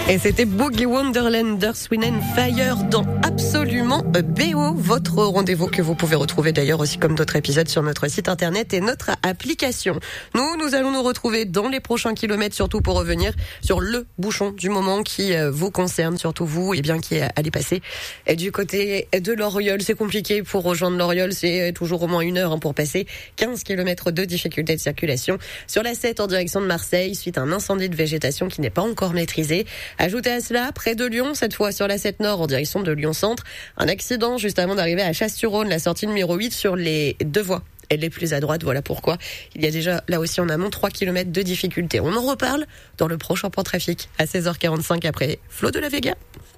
Et c'était Boogie Wonderland, Earth, Wind and Fire dans Absolument BO, votre rendez-vous que vous pouvez retrouver d'ailleurs aussi comme d'autres épisodes sur notre site internet et notre application. Nous allons nous retrouver dans les prochains kilomètres, surtout pour revenir sur le bouchon du moment qui vous concerne, surtout vous, et bien qui allez passer du côté de Loriol. C'est compliqué pour rejoindre Loriol, c'est toujours au moins 1 heure pour passer 15 kilomètres de difficulté de circulation sur la 7 en direction de Marseille suite à un incendie de végétation qui n'est pas encore maîtrisé. Ajoutez à cela, près de Lyon, cette fois sur la 7 Nord en direction de Lyon-Centre, un accident juste avant d'arriver à Chasse-sur-Rhône, la sortie numéro 8 sur les 2 voies. Elle est plus à droite, voilà pourquoi. Il y a déjà, là aussi en amont, 3 km de difficulté. On en reparle dans le prochain point trafic à 16h45 après Flo de la Vega.